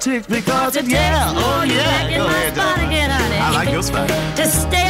Tick because it, yeah, oh yeah. Go ahead, spot again, honey. I like your spot. To stay